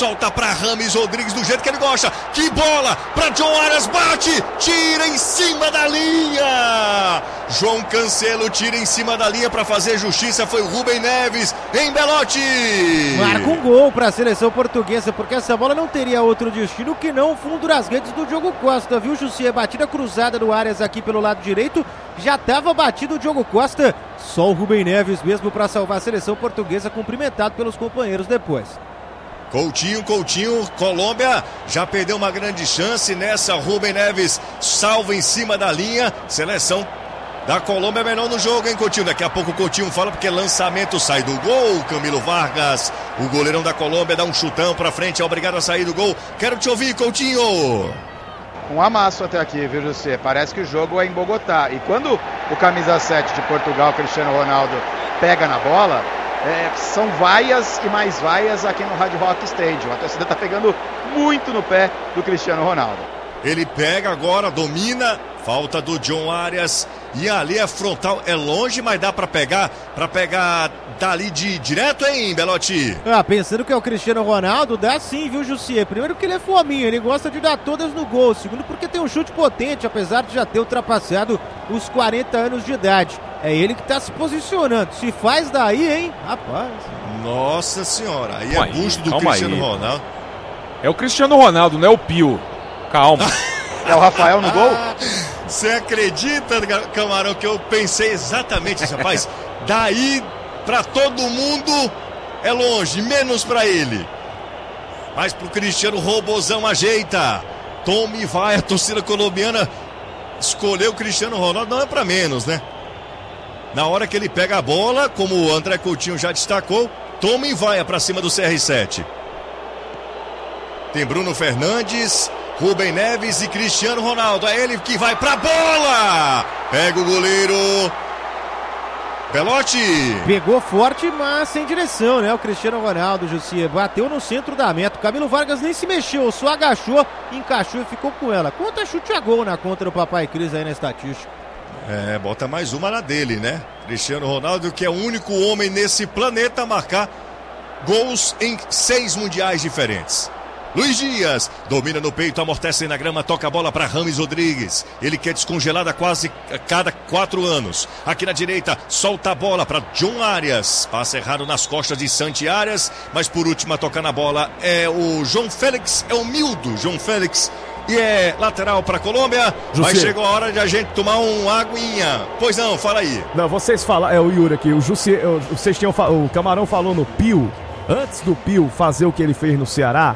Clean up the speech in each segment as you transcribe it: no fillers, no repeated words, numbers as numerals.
solta para Rames Rodrigues do jeito que ele gosta. Que bola para John Arias, bate, tira em cima da linha. João Cancelo tira em cima da linha para fazer justiça. Foi o Rubem Neves em Belotti. Marca um gol para a seleção portuguesa, porque essa bola não teria outro destino que não o fundo das redes do Diogo Costa, viu, Jussier? Batida cruzada do Arias aqui pelo lado direito. Já estava batido o Diogo Costa. Só o Rubem Neves mesmo para salvar a seleção portuguesa, cumprimentado pelos companheiros depois. Coutinho, Colômbia já perdeu uma grande chance nessa. Rubem Neves salva em cima da linha. Seleção da Colômbia melhor no jogo, hein, Coutinho? Daqui a pouco o Coutinho fala porque lançamento sai do gol. Camilo Vargas, o goleirão da Colômbia, dá um chutão pra frente, é obrigado a sair do gol. Quero te ouvir, Coutinho. Um amasso até aqui, viu, José? Parece que o jogo é em Bogotá. E quando o camisa 7 de Portugal, Cristiano Ronaldo, pega na bola, são vaias e mais vaias aqui no Hard Rock Stadium. A torcida tá pegando muito no pé do Cristiano Ronaldo. Ele pega agora, domina, falta do John Arias. E ali é frontal, é longe, mas dá pra pegar dali de direto, hein, Belotti? Pensando que é o Cristiano Ronaldo, dá sim, viu, Jussier? Primeiro que ele é fominha, ele gosta de dar todas no gol. Segundo porque tem um chute potente, apesar de já ter ultrapassado os 40 anos de idade. É ele que tá se posicionando. Se faz daí, hein, rapaz. Nossa senhora, aí é busto do Cristiano Ronaldo. É o Cristiano Ronaldo, não é o Pio. Calma. É o Rafael no gol? Você acredita, Camarão, que eu pensei exatamente isso, rapaz? Daí pra todo mundo é longe, menos pra ele. Mas pro Cristiano, Robozão ajeita. Toma e vai, a torcida colombiana escolheu o Cristiano Ronaldo, não é pra menos, né? Na hora que ele pega a bola, como o André Coutinho já destacou, toma e vai pra cima do CR7. Tem Bruno Fernandes, Rubem Neves e Cristiano Ronaldo. É ele que vai pra bola. Pega o goleiro Belotti. Pegou forte, mas sem direção, né? O Cristiano Ronaldo, Jussier, bateu no centro da meta. O Camilo Vargas nem se mexeu, só agachou, encaixou e ficou com ela. Conta chute a gol na conta do Papai Cris aí na estatística. Bota mais uma na dele, né? Cristiano Ronaldo, que é o único homem nesse planeta a marcar gols em 6 mundiais diferentes. Luiz Dias domina no peito, amortece na grama, toca a bola para Rames Rodrigues. Ele quer descongelada quase a cada 4 anos. Aqui na direita, solta a bola para John Arias. Passa errado nas costas de Santi Arias, mas por último a tocar na bola é o João Félix, é humildo João Félix. E é lateral para a Colômbia. Mas chegou a hora de a gente tomar uma aguinha. Pois não, fala aí. Não, vocês falam, é o Yuri aqui, o Camarão falou no Pio. Antes do Pio fazer o que ele fez no Ceará,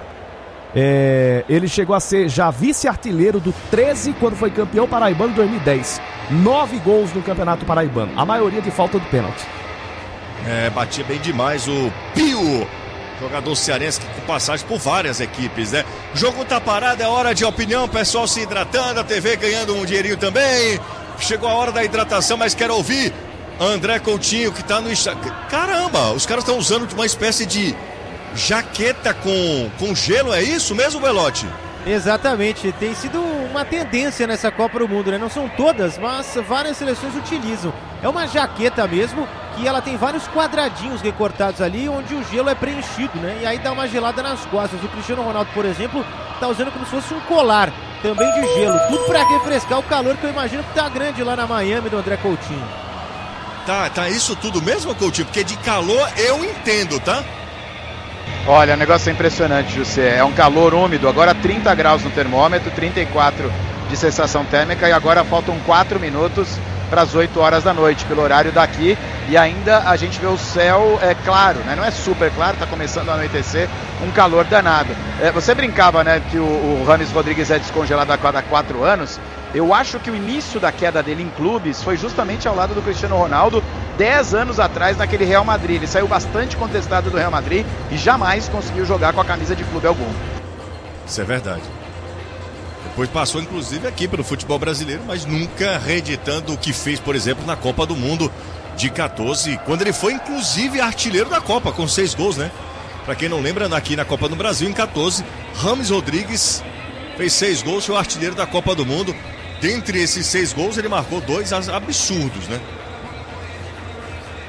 ele chegou a ser já vice-artilheiro do 13 quando foi campeão paraibano em 2010. 9 gols no Campeonato Paraibano, a maioria de falta de pênalti. Batia bem demais o Pio, jogador cearense que com passagem por várias equipes, né? O jogo tá parado, é hora de opinião, pessoal se hidratando, a TV ganhando um dinheirinho também. Chegou a hora da hidratação, mas quero ouvir André Coutinho, que tá no... Caramba, os caras estão usando uma espécie de jaqueta com gelo, é isso mesmo, Belotti? Exatamente, tem sido uma tendência nessa Copa do Mundo, né? Não são todas, mas várias seleções utilizam. É uma jaqueta mesmo, que ela tem vários quadradinhos recortados ali, onde o gelo é preenchido, né? E aí dá uma gelada nas costas. O Cristiano Ronaldo, por exemplo, tá usando como se fosse um colar, também de gelo. Tudo para refrescar o calor, que eu imagino que tá grande lá na Miami do André Coutinho. Tá isso tudo mesmo, Coutinho? Porque de calor eu entendo, tá? Olha, o negócio é impressionante, José. É um calor úmido, agora 30 graus no termômetro, 34 de sensação térmica e agora faltam 4 minutos para as 8 horas da noite, pelo horário daqui. E ainda a gente vê o céu claro, né? Não é super claro, está começando a anoitecer, um calor danado. Você brincava, né, que o Rames Rodrigues é descongelado a cada 4 anos. Eu acho que o início da queda dele em clubes foi justamente ao lado do Cristiano Ronaldo, 10 anos atrás, naquele Real Madrid. Ele saiu bastante contestado do Real Madrid e jamais conseguiu jogar com a camisa de clube algum. Isso é verdade. Depois passou, inclusive, aqui pelo futebol brasileiro, mas nunca reeditando o que fez, por exemplo, na Copa do Mundo de 14, quando ele foi, inclusive, artilheiro da Copa, com 6 gols, né? Pra quem não lembra, aqui na Copa do Brasil, em 14, Rames Rodrigues fez 6 gols, foi o artilheiro da Copa do Mundo. Dentre esses 6 gols, ele marcou 2 absurdos, né?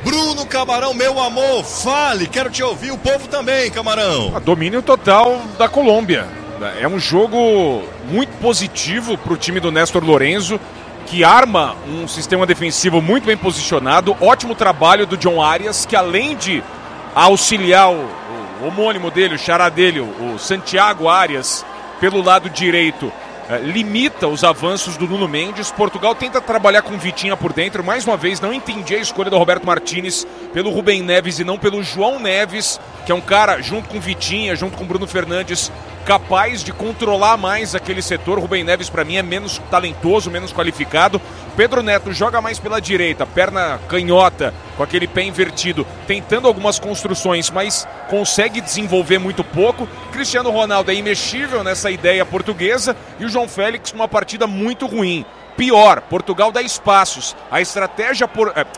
Bruno Camarão, meu amor, fale, quero te ouvir, o povo também, Camarão. Domínio total da Colômbia. É um jogo muito positivo para o time do Néstor Lorenzo, que arma um sistema defensivo muito bem posicionado. Ótimo trabalho do John Arias, que além de auxiliar o homônimo dele, o xará dele, o Santiago Arias, pelo lado direito, limita os avanços do Nuno Mendes. Portugal tenta trabalhar com Vitinha por dentro. Mais uma vez, não entendi a escolha do Roberto Martínez pelo Rubem Neves e não pelo João Neves, que é um cara, junto com Vitinha, junto com Bruno Fernandes, capaz de controlar mais aquele setor. Rubem Neves, para mim, é menos talentoso, menos qualificado. Pedro Neto joga mais pela direita, perna canhota, com aquele pé invertido, tentando algumas construções, mas consegue desenvolver muito pouco. Cristiano Ronaldo é imexível nessa ideia portuguesa e o João Félix numa partida muito ruim. Pior, Portugal dá espaços. A estratégia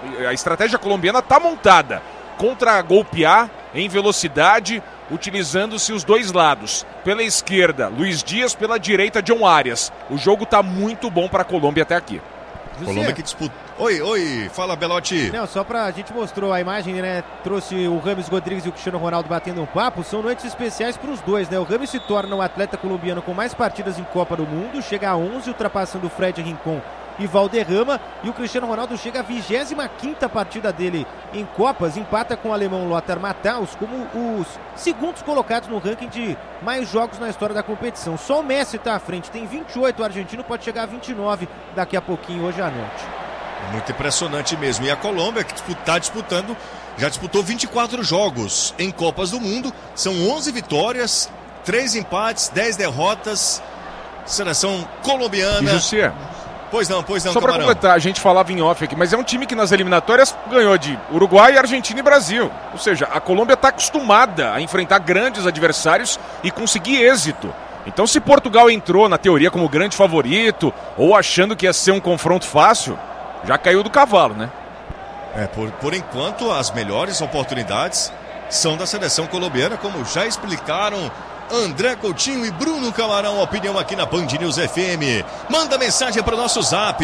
colombiana está montada contra golpear em velocidade, utilizando-se os dois lados. Pela esquerda, Luiz Dias, pela direita, John Arias. O jogo está muito bom para a Colômbia até aqui. Colômbia que disputa. Oi, fala, Belotti. Não, só a gente mostrou a imagem, né? Trouxe o James Rodrigues e o Cristiano Ronaldo batendo um papo. São noites especiais para os dois, né? O James se torna um atleta colombiano com mais partidas em Copa do Mundo, chega a 11, ultrapassando o Fred Rincon e Valderrama, e o Cristiano Ronaldo chega à 25ª partida dele em Copas, empata com o alemão Lothar Matthaus como os segundos colocados no ranking de mais jogos na história da competição. Só o Messi está à frente, tem 28, o argentino pode chegar a 29 daqui a pouquinho, hoje à noite. Muito impressionante mesmo, e a Colômbia que está disputando, já disputou 24 jogos em Copas do Mundo, são 11 vitórias, 3 empates, 10 derrotas, seleção colombiana. José, Pois não, só para completar, a gente falava em off aqui, mas é um time que nas eliminatórias ganhou de Uruguai, Argentina e Brasil. Ou seja, a Colômbia está acostumada a enfrentar grandes adversários e conseguir êxito. Então, se Portugal entrou na teoria como grande favorito ou achando que ia ser um confronto fácil, já caiu do cavalo, né? Por enquanto, as melhores oportunidades são da seleção colombiana, como já explicaram André Coutinho e Bruno Camarão. Opinião aqui na Band News FM. Manda mensagem para o nosso zap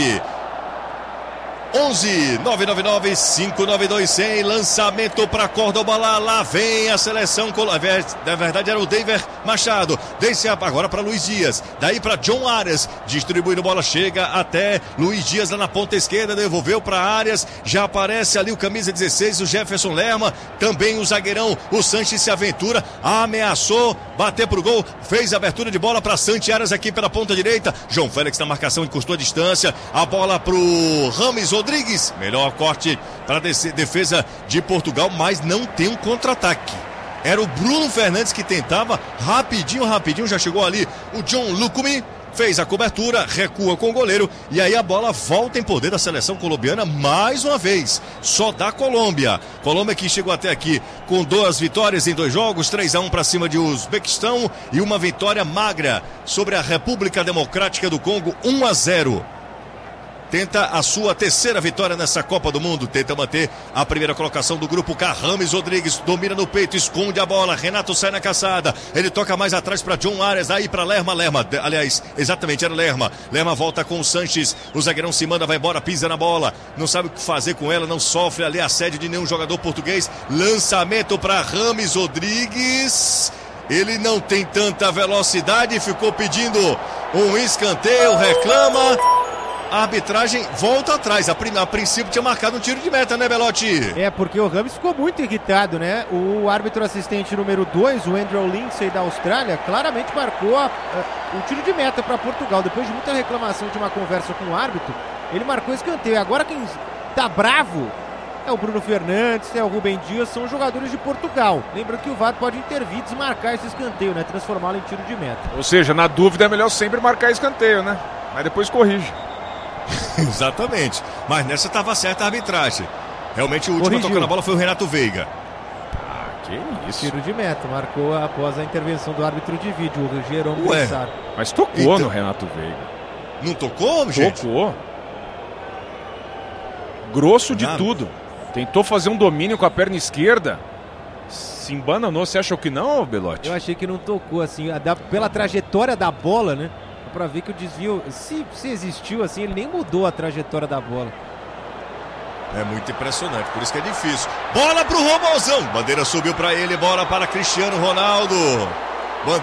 11 999 592 100. Lançamento para Córdoba, lá vem a seleção colombiana. Na verdade era o David Machado, desce agora para Luiz Dias, daí para John Arias, distribuindo bola, chega até Luiz Dias lá na ponta esquerda, devolveu para Arias, já aparece ali o camisa 16, o Jefferson Lerma, também o zagueirão, o Sanches se aventura, ameaçou bater pro gol, fez a abertura de bola para Santi Arias aqui pela ponta direita, João Félix na marcação, encostou a distância, a bola pro James Rodrigues, melhor corte para a defesa de Portugal, mas não tem um contra-ataque. Era o Bruno Fernandes que tentava, rapidinho, já chegou ali o John Lucumi, fez a cobertura, recua com o goleiro e aí a bola volta em poder da seleção colombiana mais uma vez, só da Colômbia. Colômbia que chegou até aqui com 2 vitórias em 2 jogos, 3-1 para cima de Uzbequistão e uma vitória magra sobre a República Democrática do Congo, 1-0. Tenta a sua 3ª vitória nessa Copa do Mundo, tenta manter a primeira colocação do grupo K. James Rodrigues domina no peito, esconde a bola, Renato sai na caçada, ele toca mais atrás para John Arias, aí para Lerma, aliás, exatamente era Lerma volta com o Sanches, o zagueirão se manda, vai embora, pisa na bola, não sabe o que fazer com ela, não sofre ali assédio de nenhum jogador português, lançamento para James Rodrigues, ele não tem tanta velocidade, ficou pedindo um escanteio, reclama. A arbitragem volta atrás. A princípio tinha marcado um tiro de meta, né, Belotti? Porque o James ficou muito irritado, né? O árbitro assistente número 2, o Andrew Lindsay da Austrália, claramente marcou o tiro de meta para Portugal. Depois de muita reclamação de uma conversa com o árbitro, ele marcou escanteio. Agora quem tá bravo é o Bruno Fernandes, é o Rubem Dias, são jogadores de Portugal. Lembrando que o VAR pode intervir e desmarcar esse escanteio, né? Transformá-lo em tiro de meta. Ou seja, na dúvida é melhor sempre marcar escanteio, né? Mas depois corrige. Exatamente, mas nessa estava certa a arbitragem. Realmente o último a tocar na bola foi o Renato Veiga. Que isso. Tiro de meta, marcou após a intervenção do árbitro de vídeo, o Jerome Bessar. Mas tocou no Renato Veiga. Não tocou, gente? Tocou. Grosso de tudo. Tentou fazer um domínio com a perna esquerda. Se embananou, você achou que não, Belotti? Eu achei que não tocou, assim, pela trajetória da bola, né? Pra ver que o desvio, se existiu assim, ele nem mudou a trajetória da bola. É muito impressionante, por isso que é difícil. Bola pro Romauzão. Bandeira subiu para ele, bola para Cristiano Ronaldo.